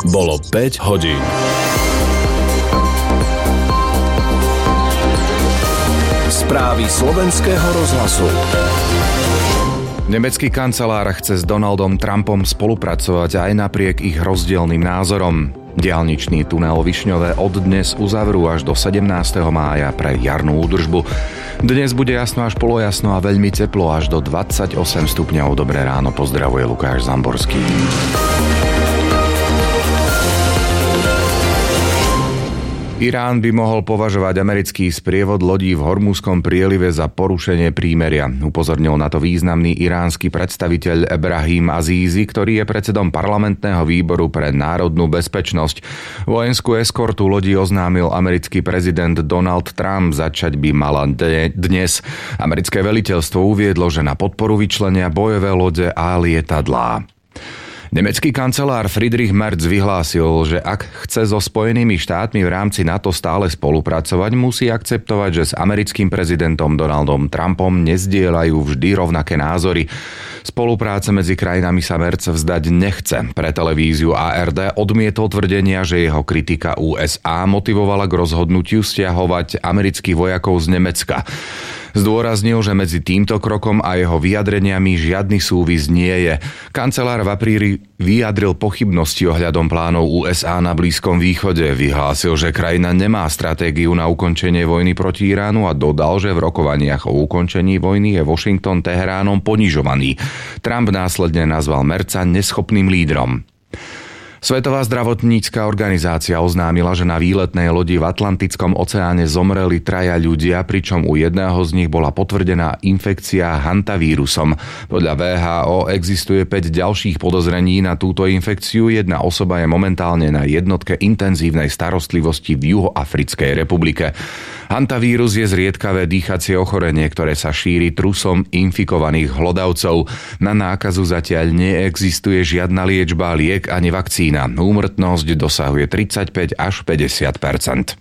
Bolo 5 hodín. Správy slovenského rozhlasu. Nemecký kancelár chce s Donaldom Trumpom spolupracovať aj napriek ich rozdielnym názorom. Diaľničný tunel Višňové od dnes uzavrú až do 17. mája pre jarnú údržbu. Dnes bude jasno až polojasno a veľmi teplo až do 28 stupňov. Dobré ráno, pozdravuje Lukáš Zamborský. Irán by mohol považovať americký sprievod lodí v Hormuzskom prielive za porušenie prímeria. Upozornil na to významný iránsky predstaviteľ Ebrahim Azízi, ktorý je predsedom parlamentného výboru pre národnú bezpečnosť. Vojenskú eskortu lodí oznámil americký prezident Donald Trump. Začať by mala dnes. Americké veliteľstvo uviedlo, že na podporu vyčlenia bojové lode a lietadlá. Nemecký kancelár Friedrich Merz vyhlásil, že ak chce so Spojenými štátmi v rámci NATO stále spolupracovať, musí akceptovať, že s americkým prezidentom Donaldom Trumpom nezdieľajú vždy rovnaké názory. Spolupráce medzi krajinami sa Merz vzdať nechce. Pre televíziu ARD odmietol tvrdenia, že jeho kritika USA motivovala k rozhodnutiu stiahovať amerických vojakov z Nemecka. Zdôraznil, že medzi týmto krokom a jeho vyjadreniami žiadny súvis nie je. Kancelár v apríli vyjadril pochybnosti ohľadom plánov USA na Blízkom východe. Vyhlásil, že krajina nemá stratégiu na ukončenie vojny proti Iránu a dodal, že v rokovaniach o ukončení vojny je Washington Teheránom ponižovaný. Trump následne nazval Merza neschopným lídrom. Svetová zdravotnícka organizácia oznámila, že na výletnej lodi v Atlantickom oceáne zomreli 3 ľudia, pričom u jedného z nich bola potvrdená infekcia hantavírusom. Podľa WHO existuje 5 ďalších podozrení na túto infekciu. Jedna osoba je momentálne na jednotke intenzívnej starostlivosti v Juhoafrickej republike. Hantavírus je zriedkavé dýchacie ochorenie, ktoré sa šíri trusom infikovaných hlodavcov. Na nákazu zatiaľ neexistuje žiadna liečba, liek ani vakcína. Úmrtnosť dosahuje 35 až 50%.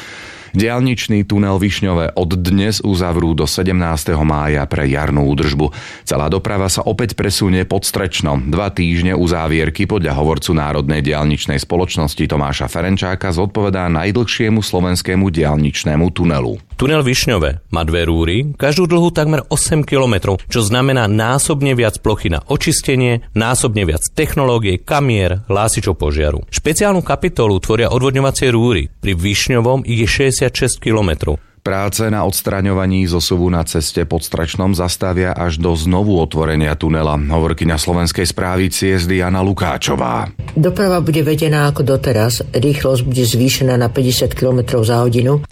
Diaľničný tunel Višňové od dnes uzavrú do 17. mája pre jarnú údržbu. Celá doprava sa opäť presunie pod Strečno. 2 týždne uzávierky podľa hovorcu Národnej diaľničnej spoločnosti Tomáša Ferenčáka zodpovedá najdlhšiemu slovenskému diaľničnému tunelu. Tunel Višňové má 2 rúry, každú dlhú takmer 8 km, čo znamená násobne viac plochy na očistenie, násobne viac technológie, kamier, hlásičov požiaru. Špeciálnu kapitolu tvoria odvodňovacie rúry. Pri Višňovom ich je 66 km. Práce na odstraňovaní zosuvu na ceste pod Strečnom zastavia až do znovu otvorenia tunela. Hovorkyňa Slovenskej správy ciest Jana Lukáčová. Doprava bude vedená ako doteraz, rýchlosť bude zvýšená na 50 km za hodinu.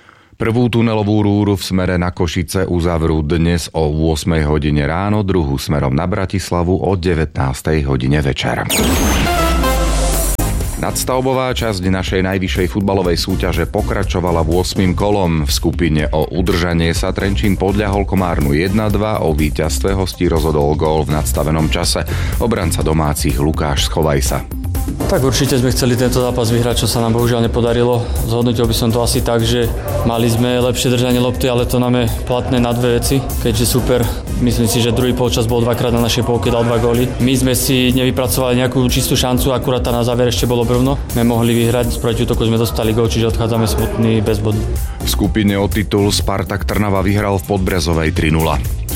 Prvú tunelovú rúru v smere na Košice uzavrú dnes o 8 hodine ráno, druhú smerom na Bratislavu o 19 hodine večer. Nadstavbová časť našej najvyššej futbalovej súťaže pokračovala 8. kolom. V skupine o udržanie sa Trenčín podľahol Komárnu 1-2, o víťazstve hostí rozhodol gól v nadstavenom čase. Obranca domácich Lukáš Schovajsa. Tak určite sme chceli tento zápas vyhrať, čo sa nám bohužiaľ nepodarilo. Zhodnotil by som to asi tak, že mali sme lepšie držanie lopty, ale to nám je platné na 2 veci. Keďže super, myslím si, že druhý polčas bol 2-krát na našej polke, dal 2 góly. My sme si nevypracovali nejakú čistú šancu, akurát na záver ešte bolo brvno. My mohli vyhrať, proti útoku sme dostali gól, čiže odchádzame smutný bez bodu. V skupine o titul Spartak Trnava vyhral v Podbrezovej 3-0.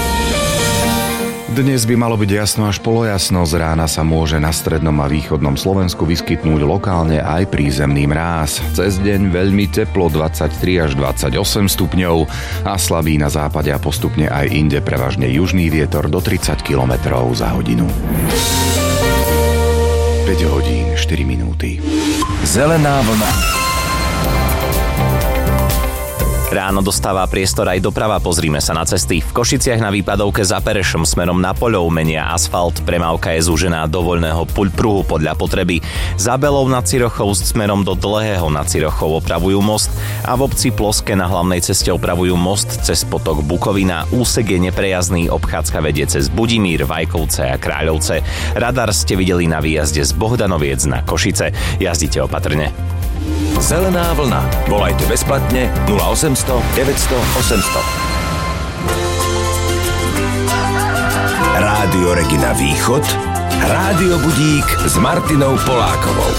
Dnes by malo byť jasno až polojasno, z rána sa môže na strednom a východnom Slovensku vyskytnúť lokálne aj prízemný mráz. Cez deň veľmi teplo 23 až 28 stupňov a slabý na západe a postupne aj inde prevažne južný vietor do 30 km za hodinu. 5 hodín 4 minúty. Zelená vlna. Ráno dostáva priestor aj doprava, pozrime sa na cesty. V Košiciach na výpadovke za Perešom smerom na Poľov menia asfalt, premávka je zúžená do voľného pruhu podľa potreby. Za Belou nad Cirochou smerom do Dlhého nad Cirochou opravujú most a v obci Ploské na hlavnej ceste opravujú most cez potok Bukovina. Úsek je neprejazdný, obchádzka vedie cez Budimír, Vajkovce a Kráľovce. Radar ste videli na výjazde z Bohdanoviec na Košice. Jazdite opatrne. Zelená vlna. Volajte bezplatne 0800 900 800. Rádio Regina Východ, Rádio Budík s Martinou Polákovou.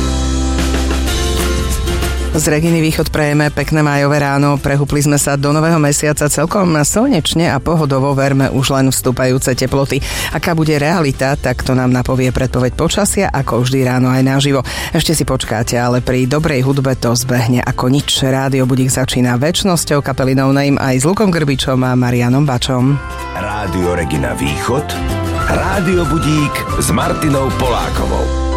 Z Reginy Východ prejeme pekné májové ráno, prehúpli sme sa do nového mesiaca celkom slnečne a pohodovo, verme už len vstúpajúce teploty. Aká bude realita, tak to nám napovie predpoveď počasia, ako vždy ráno aj naživo. Ešte si počkáte, ale pri dobrej hudbe to zbehne ako nič. Rádio Budík začína Večnosťou, kapely No Name aj s Lukom Grbičom a Marianom Bačom. Rádio Regina Východ, Rádio Budík s Martinou Polákovou.